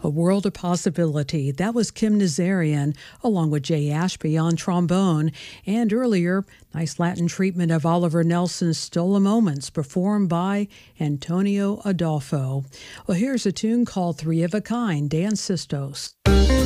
A World of Possibility. That was Kim Nazarian, along with Jay Ashby on trombone. And earlier, nice Latin treatment of Oliver Nelson's Stolen Moments, performed by Antonio Adolfo. Well, here's a tune called Three of a Kind, Dan Sistos.